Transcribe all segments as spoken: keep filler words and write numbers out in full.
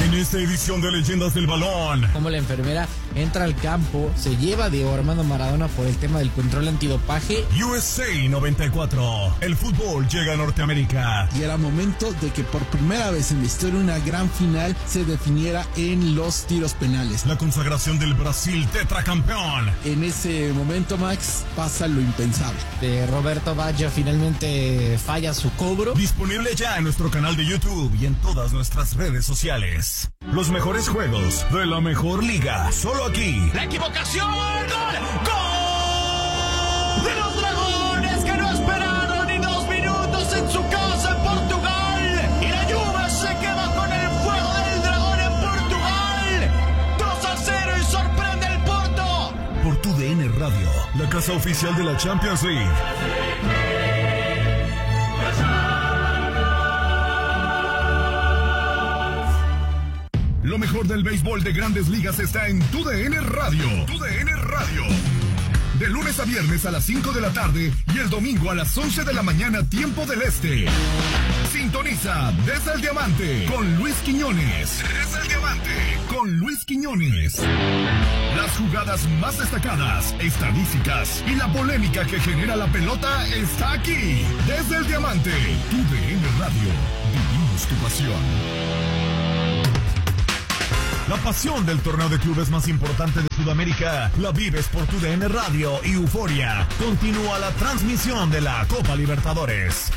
En esta edición de Leyendas del Balón, como la enfermera entra al campo, se lleva a Diego Armando Maradona por el tema del control antidopaje. U S A noventa y cuatro, el fútbol llega a Norteamérica. Y era momento de que por primera vez en la historia una gran final se definiera en los tiros penales. La consagración del Brasil tetracampeón. En ese momento, Max, pasa lo impensable. De Roberto Baggio finalmente falla su cobro. Disponible ya en nuestro canal de YouTube y en todas nuestras redes sociales. Los mejores juegos de la mejor liga, solo aquí. La equivocación, gol, gol de los Dragones, que no esperaron ni dos minutos en su casa en Portugal, y la Juve se queda con el fuego del Dragón en Portugal. Dos a cero y sorprende el Porto. Por tu D N Radio, la casa oficial de la Champions League. Lo mejor del béisbol de Grandes Ligas está en Tu D N Radio. Tu D N Radio. De lunes a viernes a las cinco de la tarde y el domingo a las once de la mañana, tiempo del este. Sintoniza Desde el Diamante con Luis Quiñones. Desde el Diamante con Luis Quiñones. Las jugadas más destacadas, estadísticas y la polémica que genera la pelota está aquí. Desde el Diamante, Tu D N Radio. Vivimos tu pasión. La pasión del torneo de clubes más importante de Sudamérica la vives por Tu D N Radio y Euforia. Continúa la transmisión de la Copa Libertadores.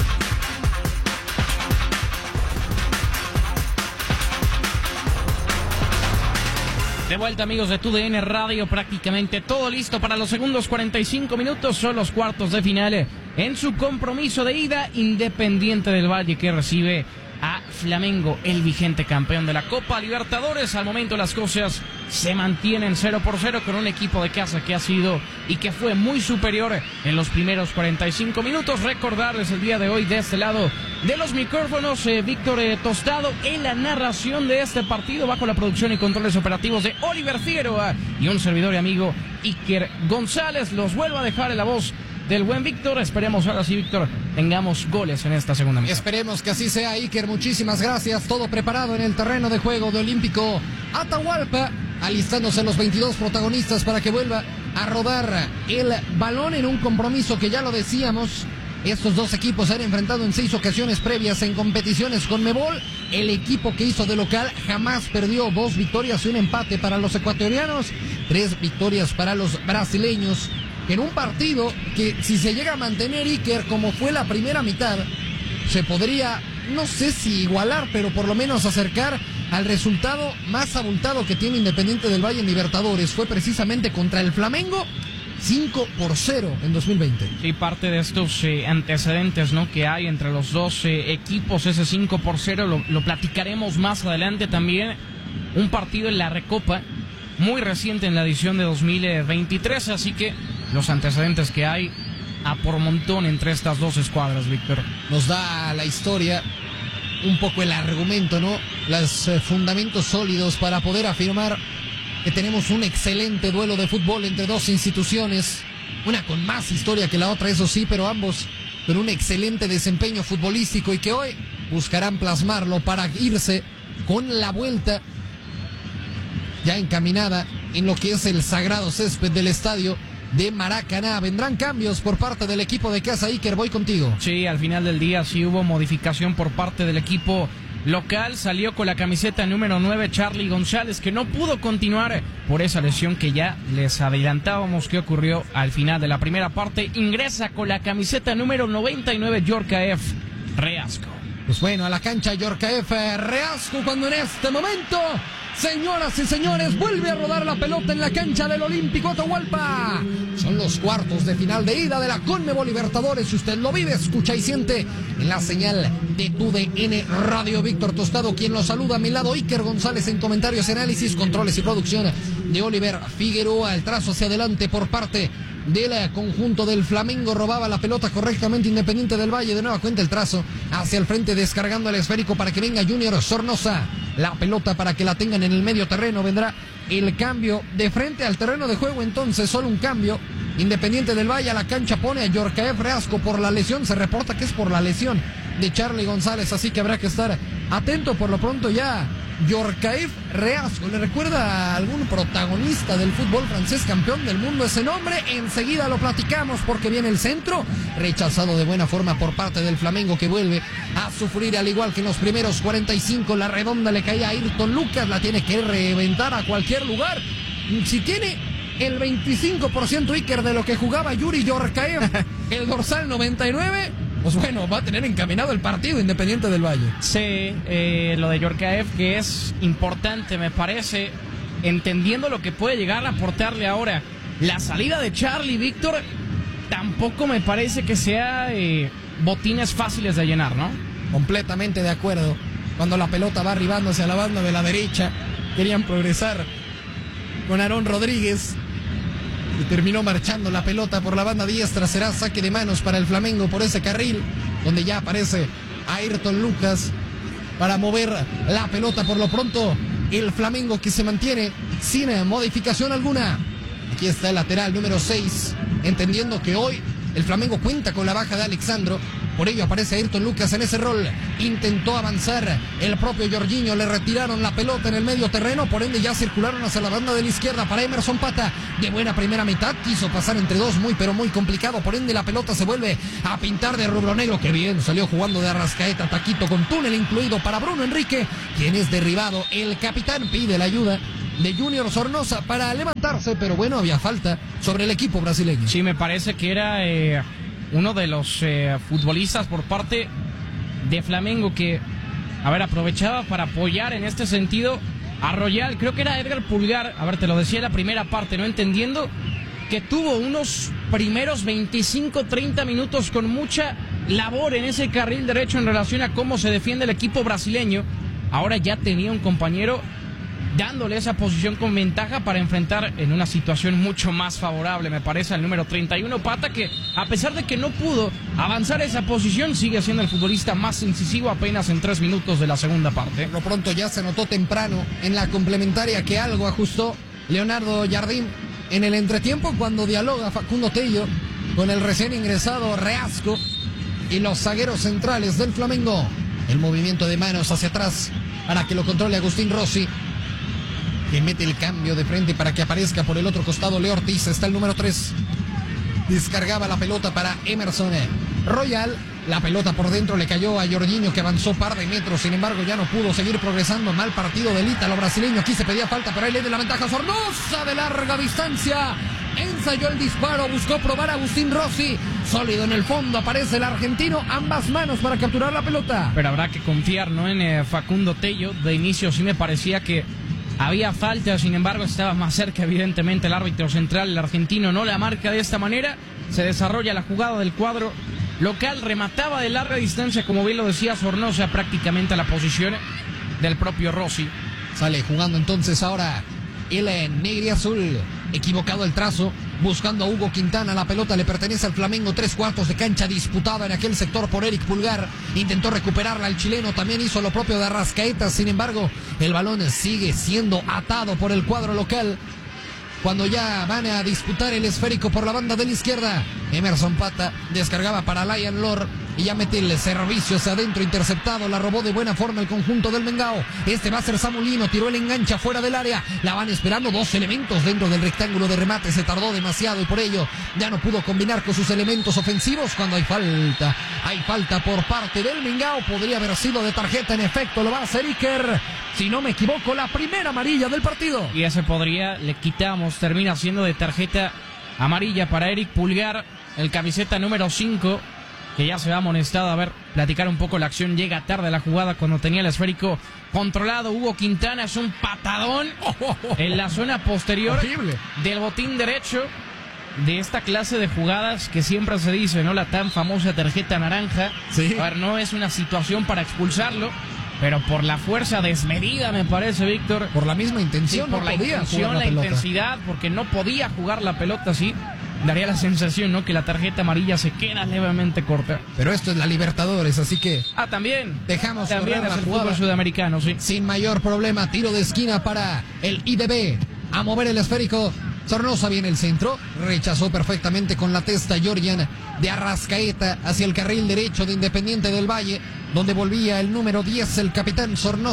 De vuelta, amigos de Tu D N Radio, prácticamente todo listo para los segundos cuarenta y cinco minutos. Son los cuartos de final en su compromiso de ida. Independiente del Valle, que recibe a Flamengo, el vigente campeón de la Copa Libertadores. Al momento las cosas se mantienen cero por cero con un equipo de casa que ha sido y que fue muy superior en los primeros cuarenta y cinco minutos. Recordarles el día de hoy de este lado de los micrófonos, eh, Víctor eh, Tostado en la narración de este partido, bajo la producción y controles operativos de Oliver Figueroa y un servidor y amigo Iker González. Los vuelvo a dejar en la voz del buen Víctor. Esperemos ahora sí, Víctor, tengamos goles en esta segunda mitad. Esperemos que así sea, Iker. Muchísimas gracias. Todo preparado en el terreno de juego de Olímpico Atahualpa, alistándose los veintidós protagonistas para que vuelva a rodar el balón en un compromiso que, ya lo decíamos, estos dos equipos se han enfrentado en seis ocasiones previas en competiciones CONMEBOL. El equipo que hizo de local jamás perdió. Dos victorias y un empate para los ecuatorianos, tres victorias para los brasileños, en un partido que, si se llega a mantener, Iker, como fue la primera mitad, se podría, no sé si igualar, pero por lo menos acercar al resultado más abultado que tiene Independiente del Valle en Libertadores. Fue precisamente contra el Flamengo, cinco por cero en dos mil veinte. Sí, parte de estos eh, antecedentes, ¿no?, que hay entre los dos eh, equipos, ese cinco por cero, lo, lo platicaremos más adelante también. Un partido en la Recopa, muy reciente en la edición de dos mil veintitrés, así que los antecedentes que hay a por montón entre estas dos escuadras, Víctor. Nos da la historia un poco el argumento, ¿no? Los eh, fundamentos sólidos para poder afirmar que tenemos un excelente duelo de fútbol entre dos instituciones, una con más historia que la otra, eso sí, pero ambos con un excelente desempeño futbolístico, y que hoy buscarán plasmarlo para irse con la vuelta ya encaminada en lo que es el sagrado césped del estadio de Maracaná. Vendrán cambios por parte del equipo de casa. Iker, voy contigo. Sí, al final del día sí hubo modificación por parte del equipo local. Salió con la camiseta número nueve Charly González, que no pudo continuar por esa lesión que ya les adelantábamos que ocurrió al final de la primera parte. Ingresa con la camiseta número noventa y nueve Yorkaev Reasco. Pues bueno, a la cancha Yorkaev Reasco, cuando en este momento, señoras y señores, vuelve a rodar la pelota en la cancha del Olímpico Atahualpa. Son los cuartos de final de ida de la CONMEBOL Libertadores. Si usted lo vive, escucha y siente en la señal de Tu D N Radio. Víctor Tostado, quien lo saluda. A mi lado, Iker González en comentarios, análisis, controles y producción de Oliver Figueroa. El trazo hacia adelante por parte del conjunto del Flamengo. Robaba la pelota correctamente Independiente del Valle. De nueva cuenta el trazo hacia el frente, descargando el esférico para que venga Junior Sornosa. La pelota para que la tengan en el medio terreno. Vendrá el cambio de frente al terreno de juego, entonces solo un cambio. Independiente del Valle a la cancha pone a Yorkaev Reasco por la lesión. Se reporta que es por la lesión de Charly González, así que habrá que estar atento. Por lo pronto ya Yorkaev Reasco. ¿Le recuerda a algún protagonista del fútbol francés campeón del mundo ese nombre? Enseguida lo platicamos porque viene el centro, rechazado de buena forma por parte del Flamengo, que vuelve a sufrir al igual que en los primeros cuarenta y cinco. La redonda le caía a Ayrton Lucas, la tiene que reventar a cualquier lugar. Si tiene el veinticinco por ciento Iker de lo que jugaba Yuri Yorkaev, el dorsal noventa y nueve, pues bueno, va a tener encaminado el partido Independiente del Valle. Sí, eh, lo de Yorkaev, que es importante, me parece, entendiendo lo que puede llegar a aportarle ahora. La salida de Charlie, Víctor, tampoco me parece que sea eh, botines fáciles de llenar, ¿no? Completamente de acuerdo. Cuando la pelota va arribando hacia la banda de la derecha, querían progresar con Aarón Rodríguez y terminó marchando la pelota por la banda diestra. Será saque de manos para el Flamengo por ese carril, donde ya aparece Ayrton Lucas para mover la pelota. Por lo pronto, el Flamengo que se mantiene sin modificación alguna. Aquí está el lateral número seis, entendiendo que hoy el Flamengo cuenta con la baja de Alexandro. Por ello aparece Ayrton Lucas en ese rol. Intentó avanzar el propio Jorginho, le retiraron la pelota en el medio terreno, por ende ya circularon hacia la banda de la izquierda para Emerson Pata. De buena primera mitad, quiso pasar entre dos, muy pero muy complicado, por ende la pelota se vuelve a pintar de rubro negro. Que bien salió jugando de Arrascaeta, taquito con túnel incluido para Bruno Enrique, quien es derribado. El capitán pide la ayuda de Junior Sornosa para levantarse, pero bueno, había falta sobre el equipo brasileño. Sí, me parece que era eh, uno de los eh, futbolistas por parte de Flamengo que, a ver, aprovechaba para apoyar en este sentido a Royal. Creo que era Edgar Pulgar, a ver, te lo decía en la primera parte, no entendiendo que tuvo unos primeros veinticinco treinta minutos con mucha labor en ese carril derecho en relación a cómo se defiende el equipo brasileño. Ahora ya tenía un compañero dándole esa posición con ventaja para enfrentar en una situación mucho más favorable, me parece, al número treinta y uno, Pata, que a pesar de que no pudo avanzar esa posición, sigue siendo el futbolista más incisivo apenas en tres minutos de la segunda parte. Por lo pronto ya se notó temprano en la complementaria que algo ajustó Leonardo Jardim en el entretiempo, cuando dialoga Facundo Tello con el recién ingresado Reasco y los zagueros centrales del Flamengo. El movimiento de manos hacia atrás para que lo controle Agustín Rossi, que mete el cambio de frente para que aparezca por el otro costado Leo Ortiz. Está el número tres. Descargaba la pelota para Emerson Royal. La pelota por dentro le cayó a Jorginho, que avanzó par de metros. Sin embargo, ya no pudo seguir progresando. Mal partido del ítalo brasileño. Aquí se pedía falta, pero ahí le dio la ventaja a Sornosa de larga distancia. Ensayó el disparo, buscó probar a Agustín Rossi. Sólido en el fondo, aparece el argentino. Ambas manos para capturar la pelota. Pero habrá que confiar, ¿no?, en eh, Facundo Tello. De inicio sí me parecía que había falta, sin embargo estaba más cerca evidentemente el árbitro central, el argentino no la marca de esta manera. Se desarrolla la jugada del cuadro local, remataba de larga distancia, como bien lo decía Sornosa, prácticamente a la posición del propio Rossi. Sale jugando entonces ahora el negro y azul, equivocado el trazo, buscando a Hugo Quintana. La pelota le pertenece al Flamengo, tres cuartos de cancha disputada en aquel sector por Eric Pulgar. Intentó recuperarla el chileno, también hizo lo propio de Arrascaeta. Sin embargo, el balón sigue siendo atado por el cuadro local. Cuando ya van a disputar el esférico por la banda de la izquierda, Emerson Pata descargaba para Lion Lord y ya mete el servicio hacia adentro, interceptado. La robó de buena forma el conjunto del Mengao. Este va a ser Samulino, tiró el engancha fuera del área. La van esperando dos elementos dentro del rectángulo de remate. Se tardó demasiado y por ello ya no pudo combinar con sus elementos ofensivos. Cuando hay falta, hay falta por parte del Mengao. Podría haber sido de tarjeta, en efecto lo va a hacer Iker. Si no me equivoco, la primera amarilla del partido. Y ese podría, le quitamos, termina siendo de tarjeta amarilla para Eric Pulgar, el camiseta número cinco, que ya se va amonestado. A ver, platicar un poco la acción. Llega tarde la jugada cuando tenía el esférico controlado. Hugo Quintana es un patadón en la zona posterior horrible del botín derecho. De esta clase de jugadas que siempre se dice, ¿no?, la tan famosa tarjeta naranja. Sí. A ver, no es una situación para expulsarlo, pero por la fuerza desmedida, me parece, Víctor. Por la misma intención, sí, por no la podía intención, jugar la, la pelota. intensidad, porque no podía jugar la pelota así. Daría la sensación, ¿no?, que la tarjeta amarilla se queda levemente corta. Pero esto es la Libertadores, así que Ah, también. dejamos También correr es la el jugada fútbol sudamericano, sí. sin mayor problema. Tiro de esquina para el I D B. A mover el esférico. Sornosa viene el centro. Rechazó perfectamente con la testa Georgian de Arrascaeta hacia el carril derecho de Independiente del Valle, donde volvía el número diez, el capitán Sornosa.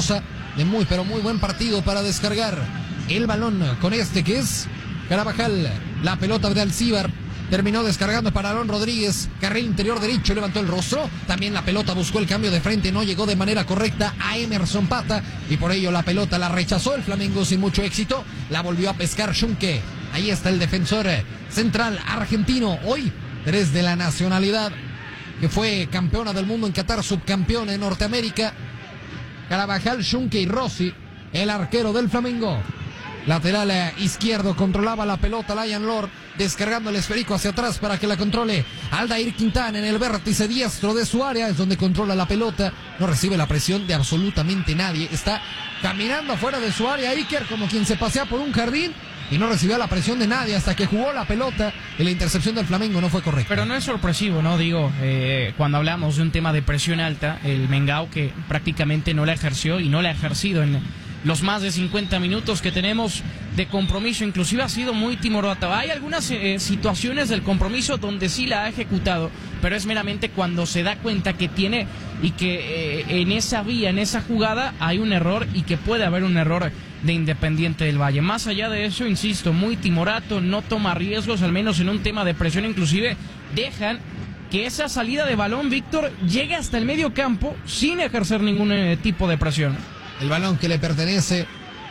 de muy pero muy buen partido para descargar el balón con este que es Carabajal. La pelota de Alcíbar terminó descargando para Aarón Rodríguez, carril interior derecho, levantó el rostro. También la pelota buscó el cambio de frente, no llegó de manera correcta a Emerson Pata y por ello la pelota la rechazó el Flamengo sin mucho éxito. La volvió a pescar Schunke. Ahí está el defensor central argentino, hoy tres de la nacionalidad, que fue campeona del mundo en Qatar, subcampeona en Norteamérica. Carabajal, Schunke y Rossi, el arquero del Flamengo. Lateral eh, izquierdo, controlaba la pelota Lion Lord, descargando el esférico hacia atrás para que la controle Aldair Quintana en el vértice diestro de su área, es donde controla la pelota, no recibe la presión de absolutamente nadie, está caminando afuera de su área Iker como quien se pasea por un jardín y no recibió la presión de nadie hasta que jugó la pelota y la intercepción del Flamengo no fue correcta. Pero no es sorpresivo, ¿no? Digo, eh, cuando hablamos de un tema de presión alta, el Mengao que prácticamente no la ejerció y no la ha ejercido en los más de cincuenta minutos que tenemos de compromiso, inclusive ha sido muy timorata. Hay algunas eh, situaciones del compromiso donde sí la ha ejecutado, pero es meramente cuando se da cuenta que tiene y que eh, en esa vía, en esa jugada hay un error y que puede haber un error de Independiente del Valle. Más allá de eso, insisto, muy timorato, no toma riesgos, al menos en un tema de presión, inclusive dejan que esa salida de balón, Víctor, llegue hasta el medio campo sin ejercer ningún eh, tipo de presión. El balón que le pertenece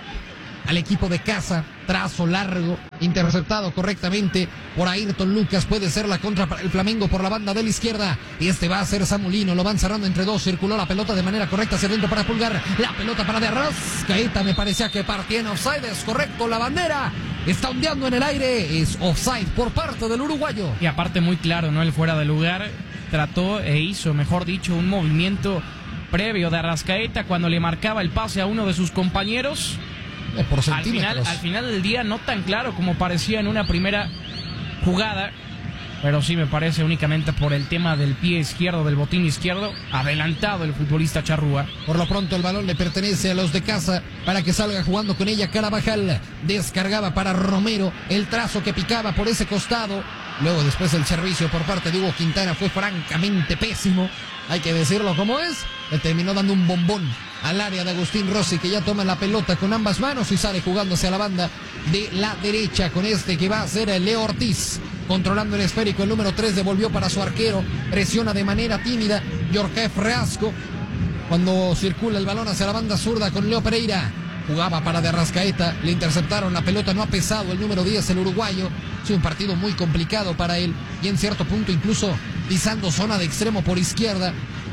al equipo de casa, trazo largo, interceptado correctamente por Ayrton Lucas, puede ser la contra para el Flamengo por la banda de la izquierda, y este va a ser Samulino, lo van cerrando entre dos, circuló la pelota de manera correcta hacia adentro para Pulgar, la pelota para De Arrascaeta, me parecía que partía en offside, es correcto, la bandera está ondeando en el aire, es offside por parte del uruguayo. Y aparte muy claro, ¿no? El fuera de lugar trató e hizo, mejor dicho, un movimiento previo de Arrascaeta cuando le marcaba el pase a uno de sus compañeros. Eh, por al final, al final del día no tan claro como parecía en una primera jugada, pero sí me parece únicamente por el tema del pie izquierdo, del botín izquierdo, adelantado el futbolista Charrúa. Por lo pronto el balón le pertenece a los de casa para que salga jugando con ella Carabajal, descargaba para Romero, el trazo que picaba por ese costado, luego después el servicio por parte de Hugo Quintana fue francamente pésimo, hay que decirlo como es, le terminó dando un bombón al área de Agustín Rossi, que ya toma la pelota con ambas manos y sale jugando hacia la banda de la derecha con este que va a ser Leo Ortiz, controlando el esférico, el número tres devolvió para su arquero, presiona de manera tímida Jorge Reasco, cuando circula el balón hacia la banda zurda con Leo Pereira, jugaba para De Arrascaeta, le interceptaron, la pelota no ha pesado el número diez, el uruguayo, ha sido un partido muy complicado para él, y en cierto punto incluso pisando zona de extremo por izquierda.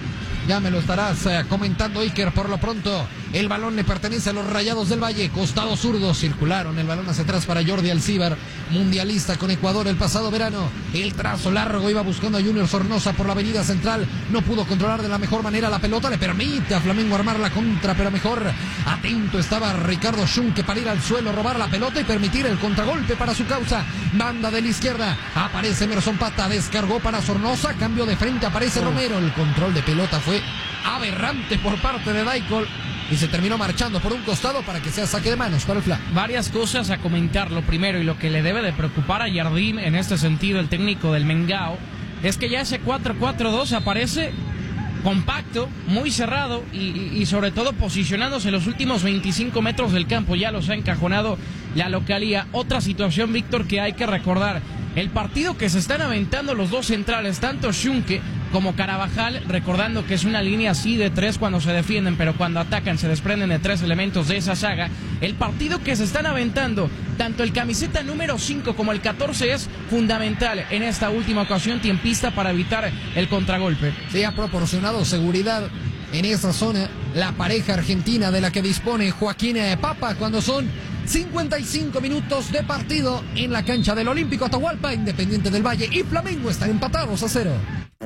Ya me lo estarás eh, comentando, Iker. Por lo pronto, el balón le pertenece a los Rayados del Valle. Costado zurdo, circularon el balón hacia atrás para Jordi Alcíbar, mundialista con Ecuador el pasado verano. El trazo largo iba buscando a Junior Sornosa por la avenida central. No pudo controlar de la mejor manera la pelota. Le permite a Flamengo armar la contra, pero mejor atento estaba Ricardo Schunke para ir al suelo, robar la pelota y permitir el contragolpe para su causa. Banda de la izquierda, aparece Emerson Pata, descargó para Sornosa, cambio de frente, aparece Romero. El control de pelota fue aberrante por parte de Daikol y se terminó marchando por un costado para que sea saque de manos para el Fla. Varias cosas a comentar. Lo primero y lo que le debe de preocupar a Jardim en este sentido, el técnico del Mengao, es que ya ese cuatro cuatro dos aparece compacto, muy cerrado y, y, y sobre todo posicionándose en los últimos veinticinco metros del campo. Ya los ha encajonado la localía. Otra situación, Víctor, que hay que recordar: el partido que se están aventando los dos centrales, tanto Schunke como Carabajal, recordando que es una línea así de tres cuando se defienden, pero cuando atacan se desprenden de tres elementos de esa saga. El partido que se están aventando, tanto el camiseta número cinco como el catorce, es fundamental en esta última ocasión tiempista para evitar el contragolpe. Se ha proporcionado seguridad en esa zona la pareja argentina de la que dispone Joaquín Papa cuando son cincuenta y cinco minutos de partido en la cancha del Olímpico Atahualpa. Independiente del Valle y Flamengo están empatados a cero.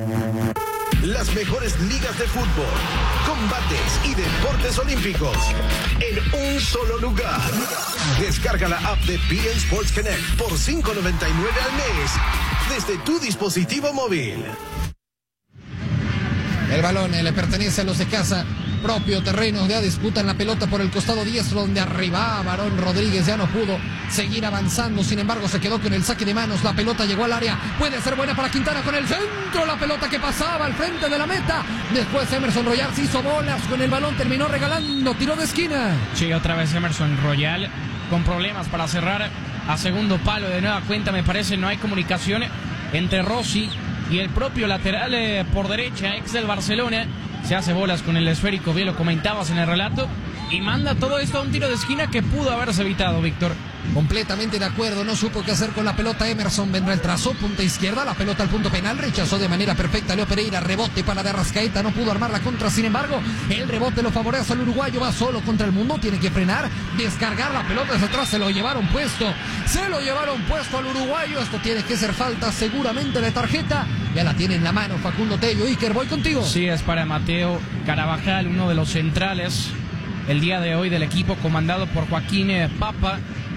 Las mejores ligas de fútbol, combates y deportes olímpicos en un solo lugar. Descarga la app de B N Sports Connect por cinco noventa y nueve al mes desde tu dispositivo móvil. El balón le pertenece a los de casa propio terreno, ya disputan la pelota por el costado diestro, donde arriba Varón Rodríguez ya no pudo seguir avanzando, sin embargo se quedó con el saque de manos, la pelota llegó al área, puede ser buena para Quintana con el centro, la pelota que pasaba al frente de la meta, después Emerson Royal se hizo bolas con el balón, terminó regalando, tiro de esquina. Sí, otra vez Emerson Royal con problemas para cerrar a segundo palo de nueva cuenta, me parece no hay comunicación entre Rossi y el propio lateral eh, por derecha, ex del Barcelona. Se hace bolas con el esférico, bien lo comentabas en el relato, y manda todo esto a un tiro de esquina que pudo haberse evitado, Víctor. Completamente de acuerdo, no supo qué hacer con la pelota. Emerson vendrá el trazo, punta izquierda, la pelota al punto penal, rechazó de manera perfecta Leo Pereira, rebote para de Arrascaeta, no pudo armar la contra, sin embargo, el rebote lo favorece al uruguayo, va solo contra el mundo, tiene que frenar, descargar la pelota hacia atrás, se lo llevaron puesto, se lo llevaron puesto al uruguayo, esto tiene que ser falta seguramente de tarjeta, ya la tiene en la mano Facundo Tello. Iker, voy contigo. Sí, es para Mateo Carabajal, uno de los centrales el día de hoy del equipo comandado por Joaquín Papa.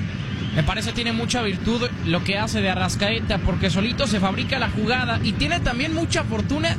Me parece tiene mucha virtud lo que hace de Arrascaeta, porque solito se fabrica la jugada y tiene también mucha fortuna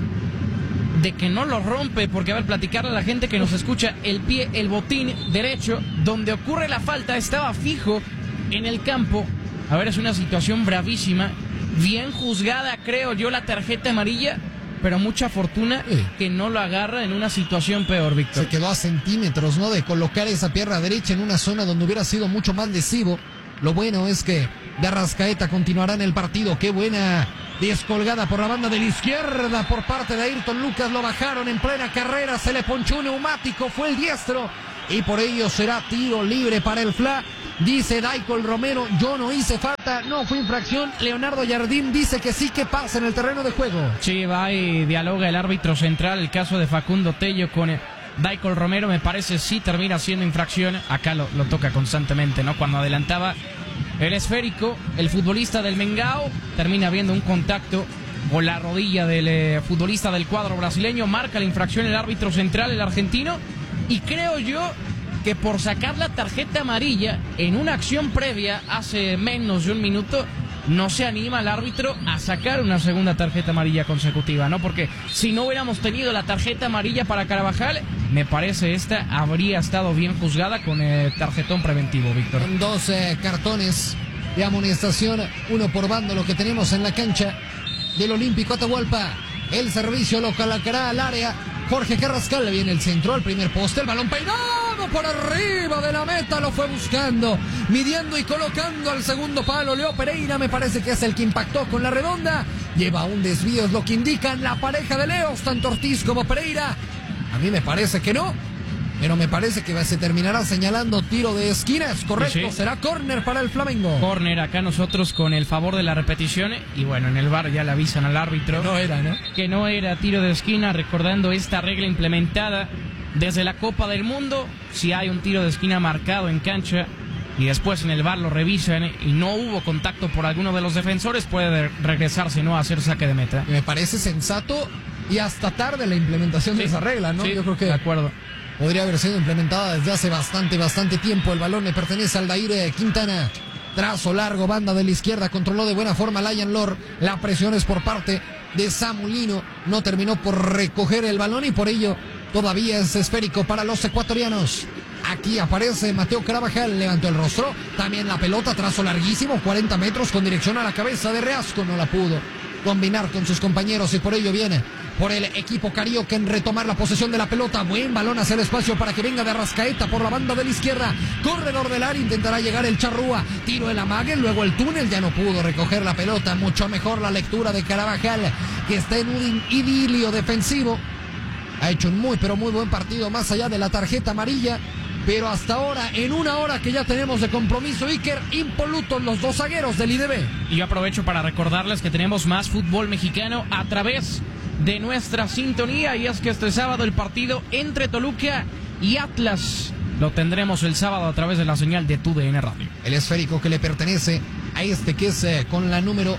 de que no lo rompe, porque a ver, platicarle a la gente que nos escucha, el pie, el botín derecho, donde ocurre la falta, estaba fijo en el campo. A ver, es una situación bravísima, bien juzgada, creo yo, la tarjeta amarilla, pero mucha fortuna que no lo agarra en una situación peor, Víctor. Se quedó a centímetros, ¿no?, de colocar esa pierna derecha en una zona donde hubiera sido mucho más lesivo. Lo bueno es que de Arrascaeta continuará en el partido. Qué buena descolgada por la banda de la izquierda por parte de Ayrton Lucas. Lo bajaron en plena carrera, se le ponchó un neumático, fue el diestro y por ello será tiro libre para el F L A. Dice Daicol Romero, yo no hice falta, no fue infracción. Leonardo Jardín dice que sí, que pasa en el terreno de juego. Sí, va y dialoga el árbitro central, el caso de Facundo Tello con Daicol Romero, me parece sí termina siendo infracción. Acá lo, lo toca constantemente, ¿no? Cuando adelantaba el esférico, el futbolista del Mengao termina viendo un contacto con la rodilla del eh, futbolista del cuadro brasileño, marca la infracción el árbitro central, el argentino, y creo yo que por sacar la tarjeta amarilla en una acción previa hace menos de un minuto, no se anima el árbitro a sacar una segunda tarjeta amarilla consecutiva, ¿no? Porque si no hubiéramos tenido la tarjeta amarilla para Carabajal, me parece esta habría estado bien juzgada con el tarjetón preventivo, Víctor. Con dos eh, cartones de amonestación, uno por bando, lo que tenemos en la cancha del Olímpico Atahualpa. El servicio lo colocará al área Jorge Carrascal, viene el centro al primer poste, el balón peinado por arriba de la meta, lo fue buscando, midiendo y colocando al segundo palo. Leo Pereira me parece que es el que impactó con la redonda, lleva un desvío, es lo que indican la pareja de Leos, tanto Ortiz como Pereira. A mí me parece que no, pero me parece que se terminará señalando tiro de esquina, es correcto, sí, sí. Será córner para el Flamengo. Córner acá nosotros con el favor de la repetición, y bueno, en el V A R ya le avisan al árbitro. Que no era, ¿no? Que no era tiro de esquina, recordando esta regla implementada desde la Copa del Mundo. Si hay un tiro de esquina marcado en cancha y después en el V A R lo revisan y no hubo contacto por alguno de los defensores, puede regresarse, ¿no?, a hacer saque de meta. Me parece sensato y hasta tarde la implementación sí, de esa regla, ¿no? Sí, yo creo que de acuerdo. Podría haber sido implementada desde hace bastante, bastante tiempo. El balón le pertenece al Daire Quintana. Trazo largo, banda de la izquierda, controló de buena forma Lion Lord. La presión es por parte de Samulino. No terminó por recoger el balón y por ello todavía es esférico para los ecuatorianos. Aquí aparece Mateo Carabajal, levantó el rostro. También la pelota, trazo larguísimo, cuarenta metros con dirección a la cabeza de Reasco. No la pudo combinar con sus compañeros y por ello viene por el equipo carioca en retomar la posesión de la pelota. Buen balón hacia el espacio para que venga de Arrascaeta por la banda de la izquierda. Corredor del área, intentará llegar el Charrúa. Tiro el amague, luego el túnel, ya no pudo recoger la pelota. Mucho mejor la lectura de Carabajal, que está en un idilio defensivo. Ha hecho un muy pero muy buen partido más allá de la tarjeta amarilla. Pero hasta ahora, en una hora que ya tenemos de compromiso, Iker, impolutos los dos zagueros del I D B. Y yo aprovecho para recordarles que tenemos más fútbol mexicano a través de nuestra sintonía, y es que este sábado el partido entre Toluca y Atlas lo tendremos el sábado a través de la señal de Tu D N Radio. El esférico que le pertenece a este que es eh, con la número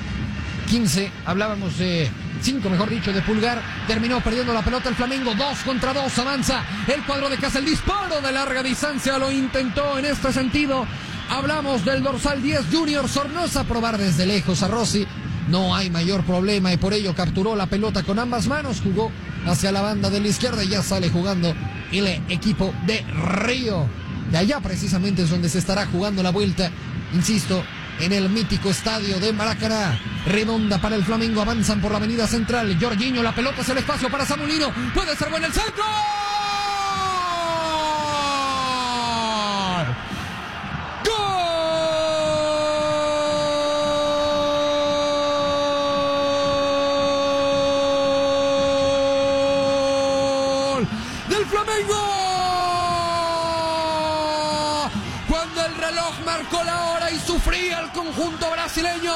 quince, hablábamos de cinco, mejor dicho, de Pulgar, terminó perdiendo la pelota el Flamengo, dos contra dos, avanza el cuadro de casa, el disparo de larga distancia lo intentó en este sentido, hablamos del dorsal diez, Junior Sornosa, probar desde lejos a Rossi, no hay mayor problema y por ello capturó la pelota con ambas manos, jugó hacia la banda de la izquierda y ya sale jugando el equipo de Río. De allá precisamente es donde se estará jugando la vuelta, insisto, en el mítico estadio de Maracaná. Redonda para el Flamengo, avanzan por la avenida central. Jorginho, la pelota hacia el espacio para Samulino. Puede ser bueno el centro. ¡Gol del Flamengo! Cuando el reloj marcó la hora y sufría el conjunto brasileño,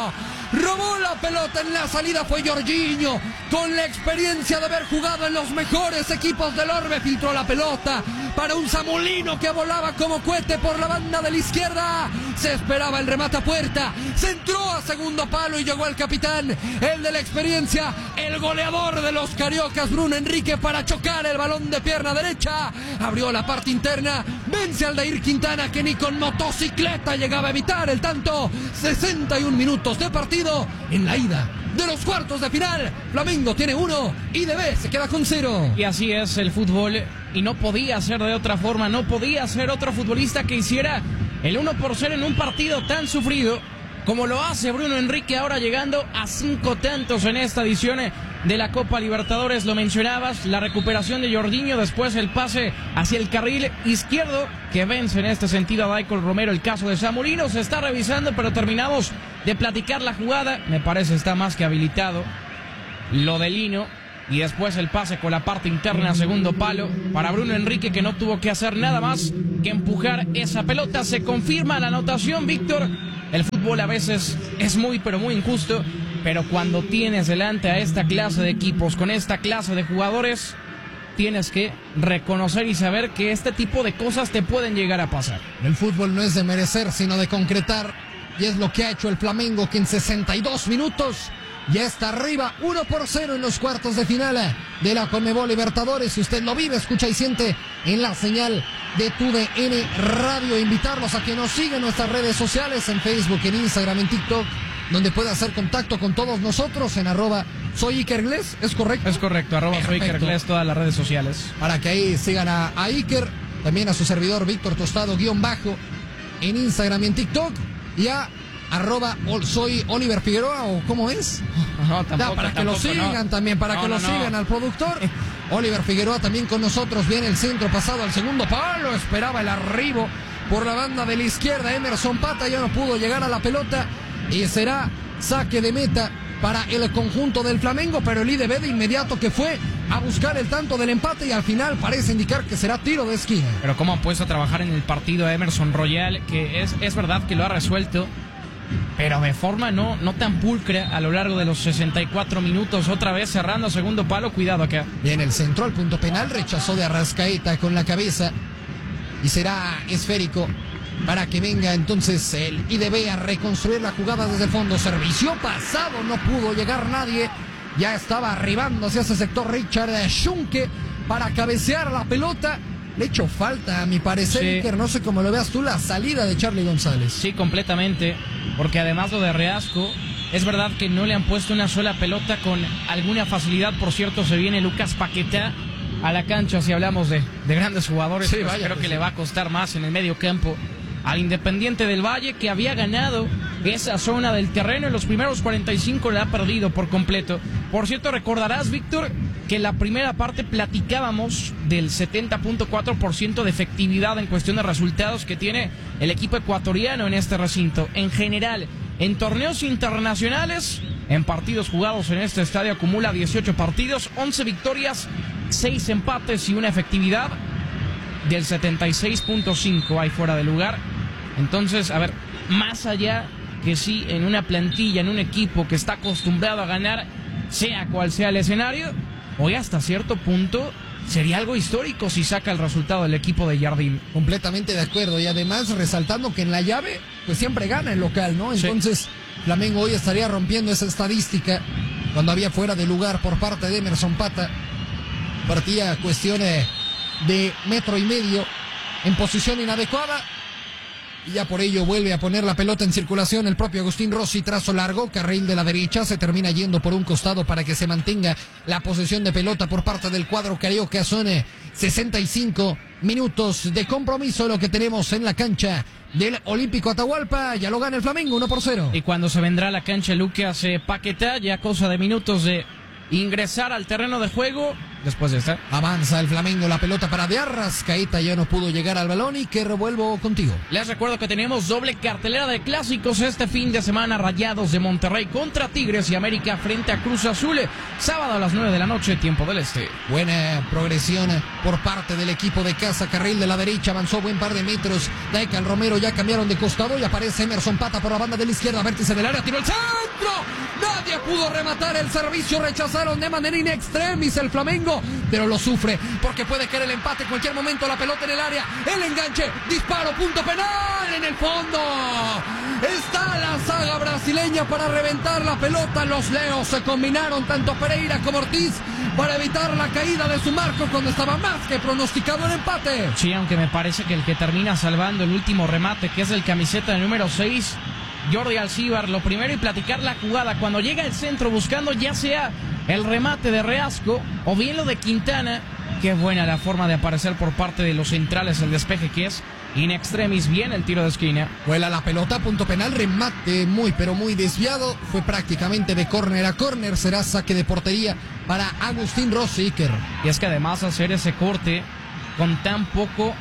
robó la pelota en la salida, fue Jorginho, con la experiencia de haber jugado en los mejores equipos del orbe, filtró la pelota para un Samulino que volaba como cohete por la banda de la izquierda. Se esperaba el remate a puerta, centró a segundo palo y llegó el capitán, el de la experiencia, el goleador de los cariocas, Bruno Henrique, para chocar el balón de pierna derecha. Abrió la parte interna, vence al Aldair Quintana, que ni con motocicleta llegaba a evitar el tanto. sesenta y un minutos de partido en la ida de los cuartos de final. Flamengo tiene uno y D B se queda con cero. Y así es el fútbol, y no podía ser de otra forma, no podía ser otro futbolista que hiciera el uno por cero en un partido tan sufrido como lo hace Bruno Henrique, ahora llegando a cinco tantos en esta edición de la Copa Libertadores. Lo mencionabas, la recuperación de Jorginho, después el pase hacia el carril izquierdo que vence en este sentido a Daicol Romero. El caso de Samulino se está revisando, pero terminamos de platicar la jugada. Me parece está más que habilitado lo de Lino, y después el pase con la parte interna, segundo palo para Bruno Henrique, que no tuvo que hacer nada más que empujar esa pelota. Se confirma la anotación, Víctor. El fútbol a veces es muy pero muy injusto, pero cuando tienes delante a esta clase de equipos, con esta clase de jugadores, tienes que reconocer y saber que este tipo de cosas te pueden llegar a pasar. El fútbol no es de merecer, sino de concretar, y es lo que ha hecho el Flamengo, que en sesenta y dos minutos ya está arriba, uno por cero en los cuartos de final de la Conmebol Libertadores. Si usted lo vive, escucha y siente en la señal de Tu D N Radio. Invitarlos a que nos sigan en nuestras redes sociales, en Facebook, en Instagram, en TikTok, donde puede hacer contacto con todos nosotros en arroba soy Iker Gles, ¿es correcto? Es correcto, arroba soy Iker Gles, todas las redes sociales. Para que ahí sigan a, a Iker, también a su servidor Víctor Tostado guión bajo en Instagram y en TikTok, y a arroba soy Oliver Figueroa, o ¿cómo es? No, tampoco, ya, para que tampoco, lo sigan no. también, para no, que no, lo no. sigan al productor. Oliver Figueroa también con nosotros, viene el centro pasado al segundo palo, esperaba el arribo por la banda de la izquierda, Emerson Pata ya no pudo llegar a la pelota y será saque de meta para el conjunto del Flamengo, pero el I D B de inmediato que fue a buscar el tanto del empate y al final parece indicar que será tiro de esquina. Pero cómo ha puesto a trabajar en el partido a Emerson Royal, que es, es verdad que lo ha resuelto, pero de forma no, no tan pulcra a lo largo de los sesenta y cuatro minutos, otra vez cerrando segundo palo, cuidado acá. Bien, el centro al punto penal, rechazó de Arrascaeta con la cabeza y será esférico para que venga entonces el I D B a reconstruir la jugada desde el fondo. Servicio pasado, no pudo llegar nadie, ya estaba arribando hacia ese sector Richard Schunke para cabecear la pelota. Le echó falta, a mi parecer, sí. Iker, no sé cómo lo veas tú, la salida de Charly González. Sí, completamente, porque además lo de Reasco, es verdad que no le han puesto una sola pelota con alguna facilidad. Por cierto, se viene Lucas Paquetá a la cancha, si hablamos de, de grandes jugadores, sí, pues vaya, creo pues que sí. le va a costar más en el medio campo al Independiente del Valle, que había ganado esa zona del terreno. En los primeros cuarenta y cinco la ha perdido por completo. Por cierto, recordarás, Víctor, que en la primera parte platicábamos del setenta punto cuatro por ciento de efectividad en cuestión de resultados que tiene el equipo ecuatoriano en este recinto. En general, en torneos internacionales, en partidos jugados en este estadio, acumula dieciocho partidos, once victorias, seis empates y una efectividad del setenta y seis punto cinco ahí fuera de lugar. Entonces, a ver, más allá que sí, en una plantilla, en un equipo que está acostumbrado a ganar, sea cual sea el escenario, hoy hasta cierto punto sería algo histórico si saca el resultado del equipo de Jardim. Completamente de acuerdo, y además resaltando que en la llave pues siempre gana el local, ¿no? Entonces sí. Flamengo hoy estaría rompiendo esa estadística cuando había fuera de lugar por parte de Emerson Pata. Partía cuestiones de metro y medio en posición inadecuada. Y ya por ello vuelve a poner la pelota en circulación el propio Agustín Rossi, trazo largo, carril de la derecha, se termina yendo por un costado para que se mantenga la posesión de pelota por parte del cuadro carioca. Son sesenta y cinco minutos de compromiso lo que tenemos en la cancha del Olímpico Atahualpa. Ya lo gana el Flamengo uno por cero. Y cuando se vendrá a la cancha Lucas eh, Paquetá, ya cosa de minutos de ingresar al terreno de juego. Después de esta avanza el Flamengo, la pelota para de Arrascaeta, ya no pudo llegar al balón y que revuelvo contigo. Les recuerdo que tenemos doble cartelera de clásicos este fin de semana. Rayados de Monterrey contra Tigres y América frente a Cruz Azul, sábado a las nueve de la noche, tiempo del este. Buena progresión por parte del equipo de casa, carril de la derecha, avanzó buen par de metros, Daical Romero ya cambiaron de costado y aparece Emerson Pata por la banda de la izquierda, vértice del área, tiró el centro, nadie pudo rematar el servicio, rechazaron de manera in extremis el Flamengo, pero lo sufre porque puede caer el empate en cualquier momento, la pelota en el área, el enganche, disparo, punto penal en el fondo. Está la saga brasileña para reventar la pelota, los Leos se combinaron tanto Pereira como Ortiz para evitar la caída de su marco cuando estaba más que pronosticado el empate. Sí, aunque me parece que el que termina salvando el último remate, que es el camiseta de número seis, Jordi Alcibar, lo primero y platicar la jugada, cuando llega el centro buscando ya sea el remate de Reasco o bien lo de Quintana. Qué buena la forma de aparecer por parte de los centrales, el despeje que es in extremis, bien el tiro de esquina. Vuela la pelota, punto penal, remate muy pero muy desviado, fue prácticamente de córner a córner, será saque de portería para Agustín Rossi, Iker. Y es que además hacer ese corte con tan poco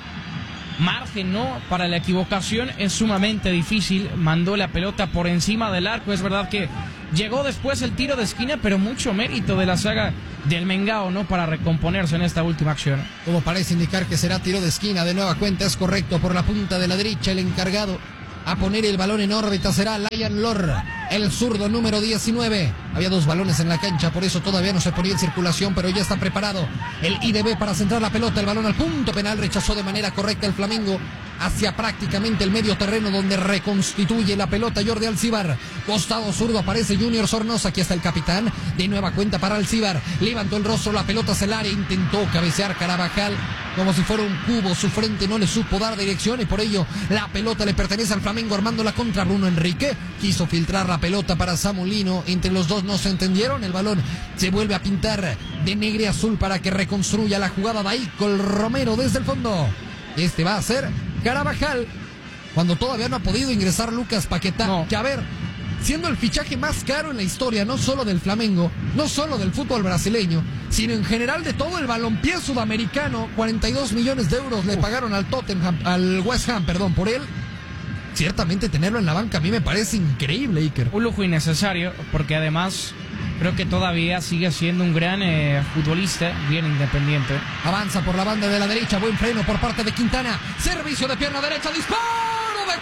margen, ¿no?, para la equivocación es sumamente difícil. Mandó la pelota por encima del arco, es verdad que llegó después el tiro de esquina, pero mucho mérito de la saga del Mengao, ¿no?, para recomponerse en esta última acción. Como parece indicar que será tiro de esquina de nueva cuenta, es correcto, por la punta de la derecha, el encargado a poner el balón en órbita será Lion Lorra, el zurdo número diecinueve. Había dos balones en la cancha, por eso todavía no se ponía en circulación, pero ya está preparado el I D B para centrar la pelota, el balón al punto penal, rechazó de manera correcta el Flamengo hacia prácticamente el medio terreno donde reconstituye la pelota Jordi Alcibar. Costado zurdo aparece Junior Sornosa, aquí está el capitán, de nueva cuenta para Alcibar, levantó el rostro, la pelota hacia el área, intentó cabecear Carabajal como si fuera un cubo, su frente no le supo dar dirección y por ello la pelota le pertenece al Flamengo, armando la contra Bruno Enrique, quiso filtrar la pelota para Samulino, entre los dos no se entendieron, el balón se vuelve a pintar de negro y azul para que reconstruya la jugada Daical Romero desde el fondo. Este va a ser Carabajal, cuando todavía no ha podido ingresar Lucas Paquetá, no. Que a ver, siendo el fichaje más caro en la historia, no solo del Flamengo, no solo del fútbol brasileño, sino en general de todo el balompié sudamericano, cuarenta y dos millones de euros le Uf. pagaron al Tottenham, al West Ham, perdón, por él. Ciertamente tenerlo en la banca a mí me parece increíble, Iker. Un lujo innecesario, porque además creo que todavía sigue siendo un gran eh, futbolista, bien independiente. Avanza por la banda de la derecha, buen freno por parte de Quintana, servicio de pierna derecha, disparo de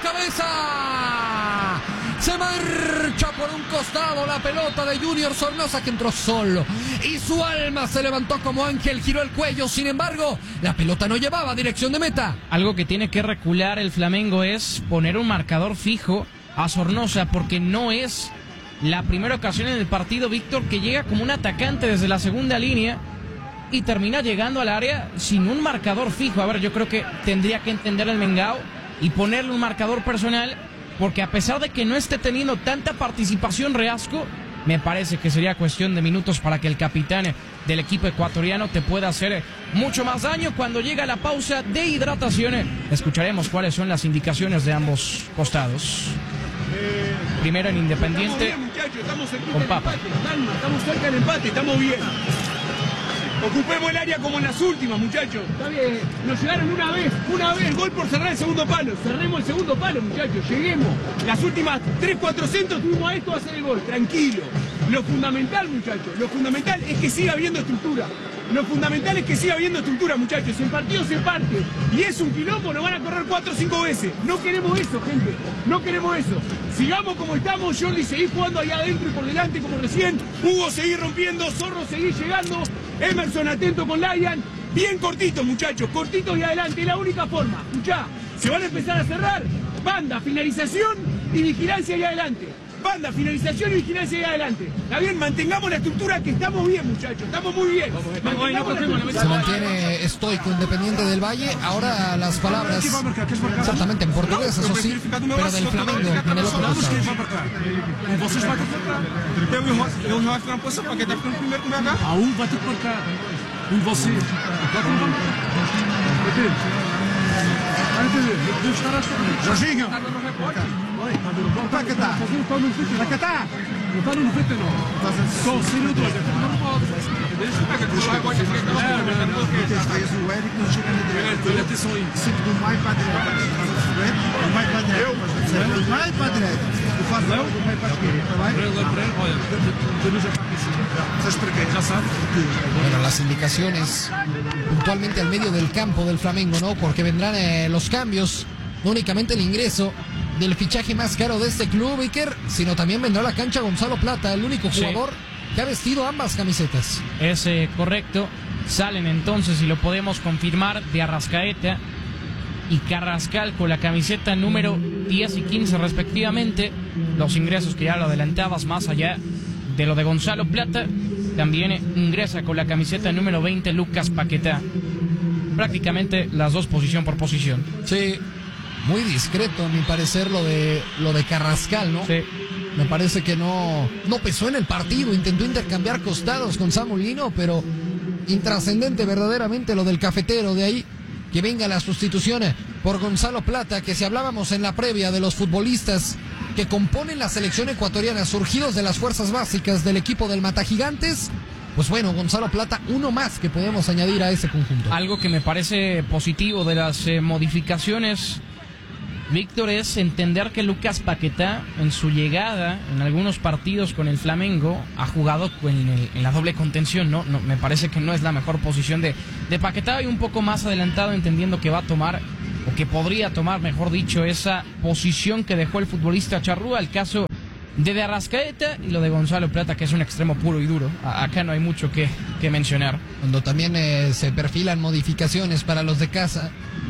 cabeza. Se marcha por un costado la pelota de Junior Sornosa, que entró solo y su alma se levantó como ángel, giró el cuello, sin embargo la pelota no llevaba dirección de meta. Algo que tiene que recular el Flamengo es poner un marcador fijo a Sornosa, porque no es la primera ocasión en el partido, Víctor, que llega como un atacante desde la segunda línea y termina llegando al área sin un marcador fijo. A ver, yo creo que tendría que entender el Mengao y ponerle un marcador personal, porque a pesar de que no esté teniendo tanta participación Reasco, me parece que sería cuestión de minutos para que el capitán del equipo ecuatoriano te pueda hacer mucho más daño. Cuando llega la pausa de hidratación, escucharemos cuáles son las indicaciones de ambos costados. Primero en Independiente, estamos bien, muchachos, estamos con Papa. Calma, estamos cerca del empate, estamos bien. Ocupemos el área como en las últimas, muchachos. Está bien, nos llegaron una vez, una vez, gol por cerrar el segundo palo. Cerremos el segundo palo, muchachos, lleguemos. Las últimas tres, cuatro centros tuvimos a esto a hacer el gol, tranquilo. Lo fundamental, muchachos, lo fundamental es que siga habiendo estructura. Lo fundamental es que siga habiendo estructura, muchachos. El partido se parte y es un quilombo, nos van a correr cuatro o cinco veces. No queremos eso, gente. No queremos eso. Sigamos como estamos. Jordi, seguí jugando ahí adentro y por delante como recién. Hugo, seguí rompiendo. Zorro, seguí llegando. Emerson, atento con Lion. Bien cortito, muchachos. Cortitos y adelante. Es la única forma. Escuchá, se van a empezar a cerrar. Banda, finalización y vigilancia ahí adelante. banda, finalización y vigilancia ahí adelante. ¿Está bien? Mantengamos la estructura que estamos bien, muchachos. Estamos muy bien. Se mantiene estoico Independiente del Valle. Ahora las palabras, exactamente en portugués, eso sí, pero del Flamengo en el otro costado. Aún vai ter que marcar. Um você. Jorginho. Paquetá. Paquetá. Não está no noventa e nove. Só o Ciro dois. Não pode. Deixa eu pegar o rebote. O Eric não chega na direita. Atenção aí. Sempre do mais para a direita. Do mais para a direita. Do mais para a direita. Do Fazão, do mais para a esquerda. Olha, já está aqui. Já sabe. Bueno, las indicaciones puntualmente al medio del campo del Flamengo, ¿no? Porque vendrán eh, los cambios, no únicamente el ingreso del fichaje más caro de este club, Iker, sino también vendrá a la cancha Gonzalo Plata, el único jugador sí. que ha vestido ambas camisetas. Es eh, correcto. Salen entonces, y lo podemos confirmar, de Arrascaeta y Carrascal con la camiseta número diez y quince respectivamente. Los ingresos que ya lo adelantabas, más allá de lo de Gonzalo Plata, también ingresa con la camiseta número veinte Lucas Paquetá. Prácticamente las dos posición por posición. Sí, muy discreto a mi parecer lo de lo de Carrascal, ¿no? Sí. Me parece que no, no pesó en el partido, intentó intercambiar costados con Samu Lino, pero intrascendente verdaderamente lo del cafetero. De ahí que venga la sustitución por Gonzalo Plata, que si hablábamos en la previa de los futbolistas que componen la selección ecuatoriana surgidos de las fuerzas básicas del equipo del Matagigantes, pues bueno, Gonzalo Plata, uno más que podemos añadir a ese conjunto. Algo que me parece positivo de las eh, modificaciones, Víctor, es entender que Lucas Paquetá, en su llegada en algunos partidos con el Flamengo, ha jugado en, el, en la doble contención, ¿no? No, me parece que no es la mejor posición de, de Paquetá, y un poco más adelantado, entendiendo que va a tomar, o que podría tomar, mejor dicho, esa posición que dejó el futbolista Charrúa. El caso de, de Arrascaeta y lo de Gonzalo Plata, que es un extremo puro y duro. A, acá no hay mucho que, que mencionar. Cuando también eh, se perfilan modificaciones para los de casa,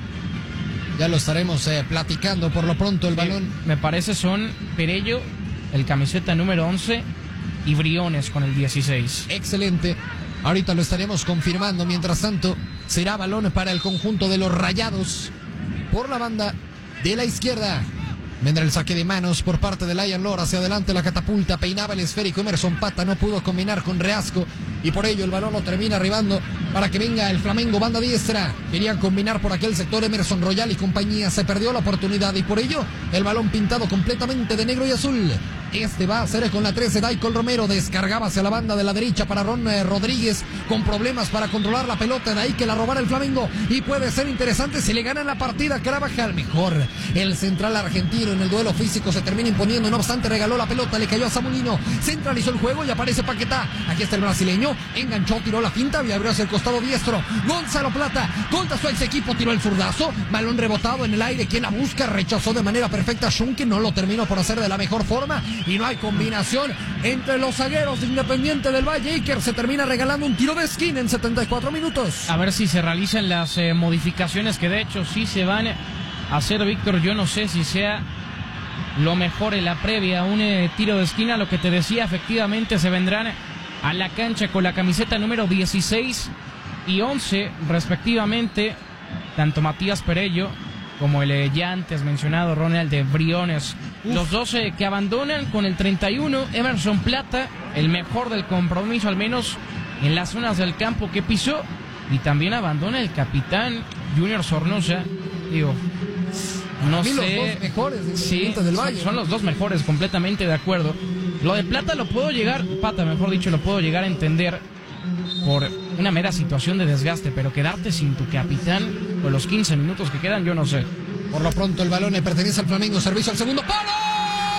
ya lo estaremos eh, platicando. Por lo pronto el sí, balón, me parece son Perello, el camiseta número once, y Briones con el dieciséis. Excelente. Ahorita lo estaremos confirmando. Mientras tanto, será balón para el conjunto de los Rayados. Por la banda de la izquierda vendrá el saque de manos por parte de Lion Lora. Hacia adelante la catapulta, peinaba el esférico Emerson Pata, no pudo combinar con Reasco, y por ello el balón lo termina arribando para que venga el Flamengo, banda diestra. Querían combinar por aquel sector Emerson Royal y compañía, se perdió la oportunidad, y por ello el balón pintado completamente de negro y azul. Este va a ser con la trece, Daikol Romero, descargaba hacia la banda de la derecha para Ron eh, Rodríguez, con problemas para controlar la pelota, de ahí que la robara el Flamengo, y puede ser interesante si le ganan la partida Carabajal. Mejor el central argentino en el duelo físico se termina imponiendo, no obstante regaló la pelota, le cayó a Samulino, centralizó el juego y aparece Paquetá. Aquí está el brasileño, enganchó, tiró la finta y abrió hacia el costado diestro. Gonzalo Plata contra su ex equipo, tiró el zurdazo, balón rebotado en el aire, quien la busca, rechazó de manera perfecta Schunke, no lo terminó por hacer de la mejor forma, y no hay combinación entre los zagueros de Independiente del Valle. Iker, se termina regalando un tiro de esquina en setenta y cuatro minutos. A ver si se realizan las eh, modificaciones que de hecho sí se van a hacer, Víctor. Yo no sé si sea lo mejor en la previa, un eh, tiro de esquina. Lo que te decía, efectivamente se vendrán a la cancha con la camiseta número dieciséis y once respectivamente, tanto Matías Perello como el eh, ya antes mencionado Ronald de Briones. Uf. Los doce que abandonan con el treinta y uno, Emerson Plata, el mejor del compromiso, al menos en las zonas del campo que pisó, y también abandona el capitán Junior Sornosa. Digo, no sé, los dos mejores de sí, del Valle. Son, son los dos mejores, completamente de acuerdo. Lo de Plata lo puedo llegar, Pata mejor dicho, lo puedo llegar a entender por una mera situación de desgaste, pero quedarte sin tu capitán con los quince minutos que quedan, yo no sé. Por lo pronto el balón le pertenece al Flamengo, servicio al segundo palo.